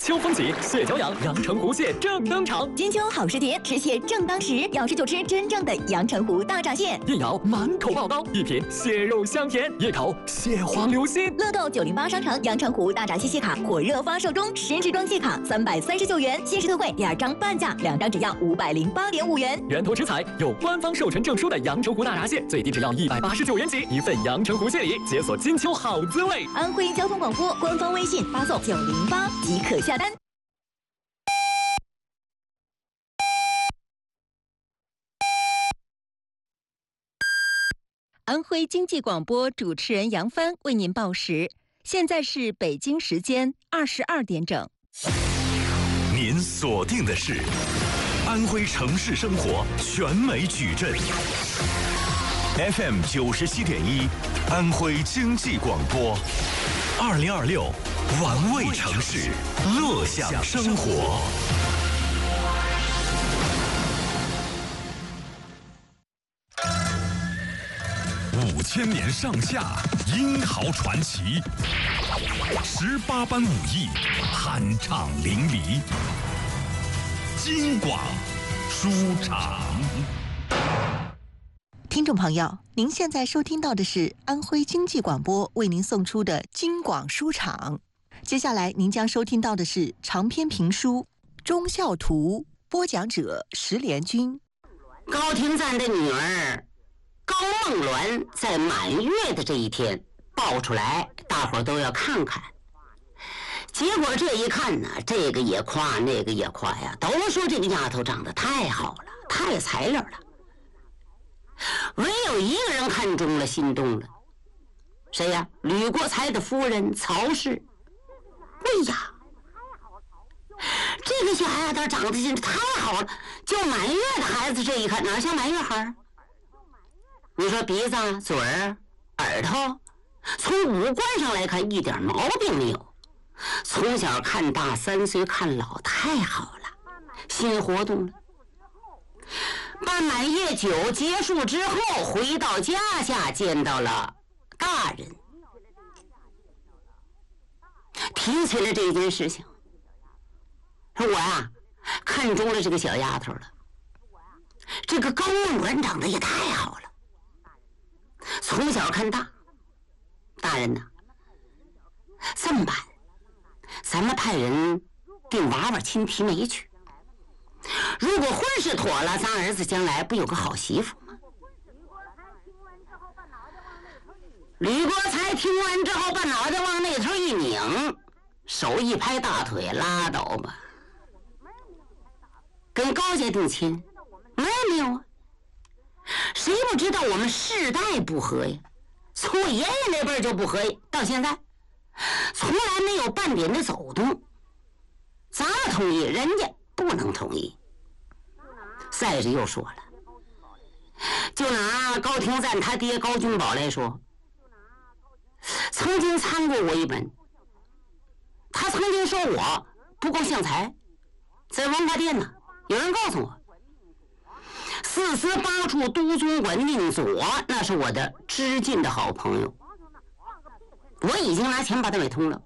秋风起，蟹脚痒，阳澄湖蟹正登场。 金秋好时节，吃蟹正当时，要吃就吃真正的阳澄湖大闸蟹。 一咬满口爆膏，一品蟹肉香甜，一口蟹黄流心。 乐购908商城阳澄湖大闸蟹卡火热发售中，10支装蟹卡339元，限时特惠，2张半价，2张只要508.5元。 源头食材有官方授权证书的阳澄湖大闸蟹，最低只要189元起，一份阳澄湖蟹礼，解锁金秋好滋味。 安徽交通广播官方微信发送908即可下单。 安徽经济广播主持人杨帆为您报时，现在是北京时间22点整。 您锁定的是安徽城市生活全美矩阵 FM 97.1，安徽经济广播，2026玩味城市，乐享生活。5000年上下，英豪传奇，18般武艺，酣畅淋漓。京广书场。 听众朋友，您现在收听到的是安徽经济广播为您送出的京广书场。接下来您将收听到的是长篇评书《忠孝图》，播讲者石连军。 高廷赞的女儿高梦鸾在满月的这一天抱出来，大伙都要看看。结果这一看呢，这个也夸，那个也夸呀，都说这个丫头长得太好了，太材料了。唯有一个人看中了，心动了，谁呀？吕国才的夫人曹氏。哎呀，这个小丫头长得真是太好了，就满月的孩子这一看，哪像满月孩？你说鼻子、嘴儿、耳朵，从五官上来看一点毛病没有。从小看大，3岁看老，太好了，心活动了。办满月酒结束之后，回到家下见到了大人，提起了这件事情，说我呀看中了这个小丫头了，这个高梦鸾长得也太好了，从小看大。大人呐，这么办？咱们派人定娃娃亲提媒去。如果婚事妥了，咱儿子将来不有个好媳妇吗？吕国才听完之后，把脑袋往那头一拧，手一拍大腿，拉倒吧。跟高家定亲，没有啊？谁不知道我们世代不和呀？从我爷爷那辈就不和，到现在从来没有半点的走动。咱们同意，人家不能同意。再者又说了，就拿高廷赞他爹高君宝来说，曾经参过我一本，他曾经说我不够像才，在文化殿呢，有人告诉我，4司8处都总管宁左，那是我的知近的好朋友，我已经拿钱把他买通了。